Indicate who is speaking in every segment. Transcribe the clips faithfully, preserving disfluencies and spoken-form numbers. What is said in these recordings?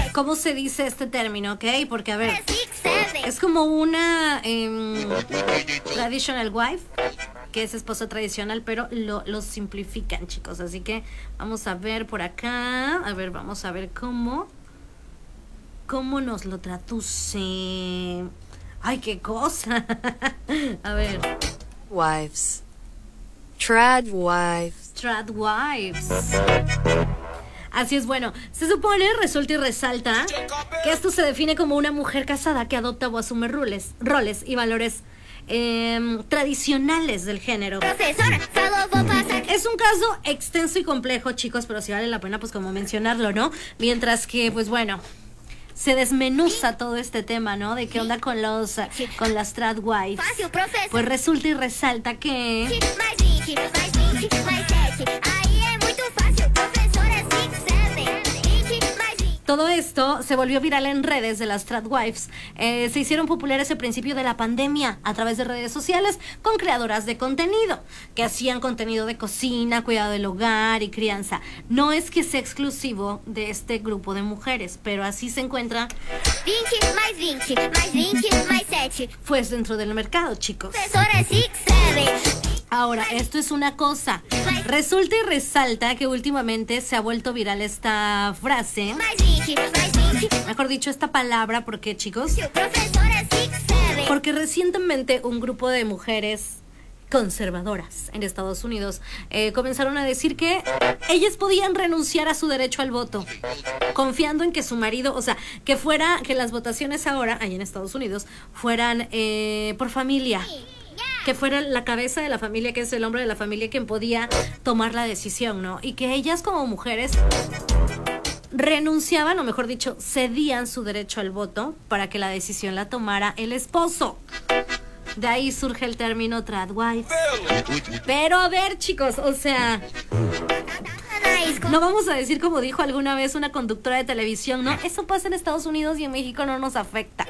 Speaker 1: cómo se dice este término, ¿ok? Porque, a ver, es como una eh, traditional wife, que es esposa tradicional, pero lo, lo simplifican, chicos. Así que vamos a ver por acá. A ver, vamos a ver cómo, cómo nos lo traduce. ¡Ay, qué cosa! A ver.
Speaker 2: Wives. Trad wives.
Speaker 1: Trad wives. Así es, bueno, se supone, resulta y resalta que esto se define como una mujer casada que adopta o asume roles, roles y valores eh, tradicionales del género. Es un caso extenso y complejo, chicos, pero sí vale la pena, pues, como mencionarlo, ¿no? Mientras que, pues, bueno, se desmenuza todo este tema, ¿no? De qué onda con los con las trad wives. Pues resulta y resalta que todo esto se volvió viral en redes de las trad wives. Eh, se hicieron populares al principio de la pandemia a través de redes sociales con creadoras de contenido que hacían contenido de cocina, cuidado del hogar y crianza. No es que sea exclusivo de este grupo de mujeres, pero así se encuentra
Speaker 3: veinte más veinte más veinte más siete.
Speaker 1: Pues dentro del mercado, chicos. Ahora, esto es una cosa. Resulta y resalta que últimamente se ha vuelto viral esta frase. Mejor dicho, esta palabra, ¿por qué, chicos? Porque recientemente un grupo de mujeres conservadoras en Estados Unidos eh, comenzaron a decir que ellas podían renunciar a su derecho al voto, confiando en que su marido, o sea, que fuera, que las votaciones ahora, ahí en Estados Unidos, fueran eh, por familia. Que fuera la cabeza de la familia, que es el hombre de la familia, quien podía tomar la decisión, ¿no? Y que ellas como mujeres renunciaban, o mejor dicho, cedían su derecho al voto para que la decisión la tomara el esposo. De ahí surge el término trad wife. Pero a ver, chicos, o sea, no vamos a decir como dijo alguna vez una conductora de televisión, ¿no? Eso pasa en Estados Unidos y en México no nos afecta.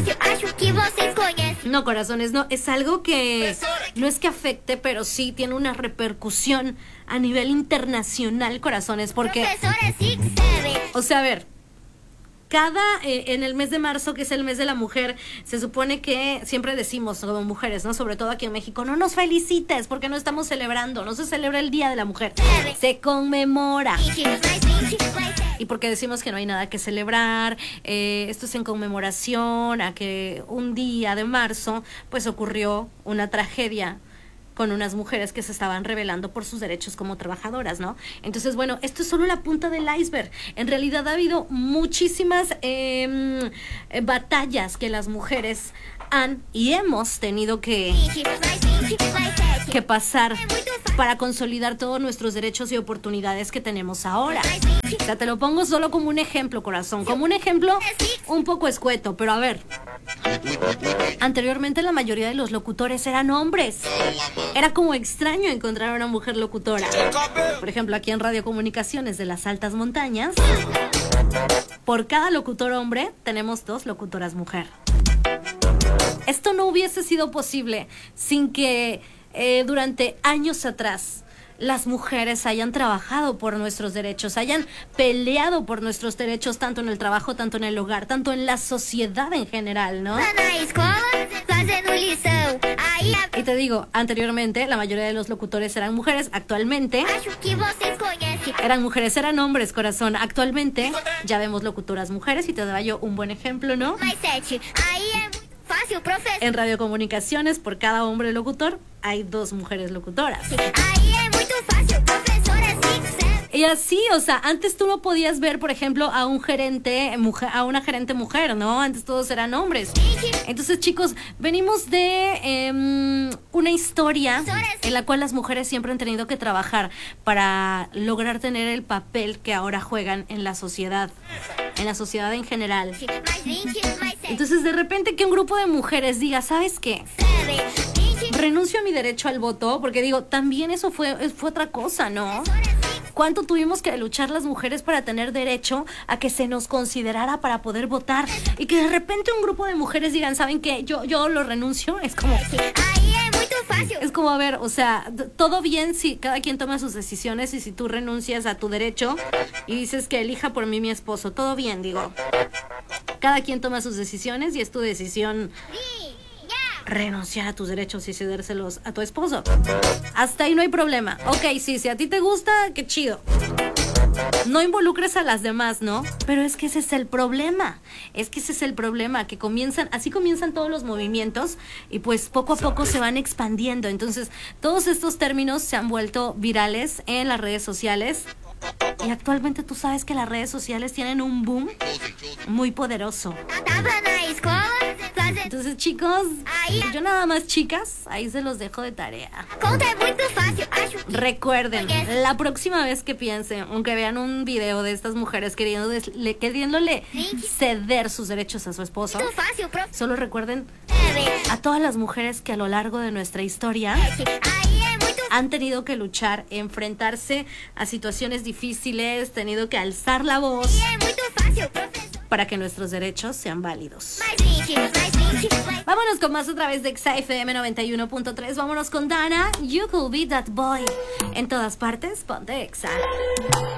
Speaker 1: No, corazones, no. Es algo que no es que afecte, pero sí tiene una repercusión a nivel internacional, corazones, porque, o sea, a ver, cada, eh, en el mes de marzo, que es el mes de la mujer, se supone que siempre decimos como mujeres, ¿no? Sobre todo aquí en México, no nos felicites porque no estamos celebrando, no se celebra el Día de la Mujer, se conmemora. Y porque decimos que no hay nada que celebrar, eh, esto es en conmemoración a que un día de marzo, pues ocurrió una tragedia con unas mujeres que se estaban rebelando por sus derechos como trabajadoras, ¿no? Entonces, bueno, esto es solo la punta del iceberg. En realidad ha habido muchísimas eh, batallas que las mujeres han y hemos tenido que, que pasar para consolidar todos nuestros derechos y oportunidades que tenemos ahora. O sea, te lo pongo solo como un ejemplo, corazón, como un ejemplo un poco escueto, pero a ver, anteriormente la mayoría de los locutores eran hombres. Era como extraño encontrar a una mujer locutora. Por ejemplo, aquí en Radio Comunicaciones de las Altas Montañas, por cada locutor hombre tenemos dos locutoras mujer. Esto no hubiese sido posible sin que eh, durante años atrás las mujeres hayan trabajado por nuestros derechos, hayan peleado por nuestros derechos, tanto en el trabajo, tanto en el hogar, tanto en la sociedad en general, ¿no? Y te digo, anteriormente la mayoría de los locutores eran mujeres, actualmente eran mujeres, eran hombres, corazón. Actualmente ya vemos locutoras mujeres y te doy yo un buen ejemplo, ¿no? En Radio Comunicaciones, por cada hombre locutor, hay dos mujeres locutoras. Y así, o sea, antes tú no podías ver, por ejemplo, a un gerente mujer, a una gerente mujer, ¿no? Antes todos eran hombres. Entonces, chicos, venimos de eh, una historia en la cual las mujeres siempre han tenido que trabajar para lograr tener el papel que ahora juegan en la sociedad, en la sociedad en general. Entonces, de repente que un grupo de mujeres diga, ¿sabes qué? Renuncio a mi derecho al voto, porque digo, también eso fue, fue otra cosa, ¿no? ¿Cuánto tuvimos que luchar las mujeres para tener derecho a que se nos considerara para poder votar? Y que de repente un grupo de mujeres digan, ¿saben qué? Yo, yo lo renuncio. Es como...
Speaker 3: fácil.
Speaker 1: Es como, a ver, o sea, d- todo bien si cada quien toma sus decisiones y si tú renuncias a tu derecho y dices que elija por mí mi esposo, todo bien, digo. Cada quien toma sus decisiones y es tu decisión
Speaker 3: Sí, ya.
Speaker 1: renunciar a tus derechos y cedérselos a tu esposo. Hasta ahí no hay problema. Ok, sí, si a ti te gusta, qué chido. No involucres a las demás, ¿no? Pero es que ese es el problema. Es que ese es el problema, que comienzan, así comienzan todos los movimientos y pues poco a poco se van expandiendo. Entonces, todos estos términos se han vuelto virales en las redes sociales. Y actualmente tú sabes que las redes sociales tienen un boom muy poderoso.
Speaker 3: Tava na escola, fazer
Speaker 1: Entonces, chicos,
Speaker 3: Ahí.
Speaker 1: yo nada más, chicas, ahí se los dejo de tarea.
Speaker 3: conta é muito fácil. Acho que
Speaker 1: Recuerden, la próxima vez que piensen, aunque vean un video de estas mujeres queriendo des- le- queriéndole ceder sus derechos a su esposo,
Speaker 3: muito fácil, prof.
Speaker 1: solo recuerden
Speaker 3: É,
Speaker 1: a todas las mujeres que a lo largo de nuestra historia
Speaker 3: aí é muito
Speaker 1: han tenido que luchar, enfrentarse a situaciones difíciles, tenido que alzar la voz
Speaker 3: é muito fácil, professor.
Speaker 1: para que nuestros derechos sean válidos.
Speaker 3: Mais vinte, mais vinte, mais...
Speaker 1: Vámonos con más otra vez de Exa F M noventa y uno punto tres. Vámonos con Dana, You Could Be That Boy. En todas partes, ponte Exa.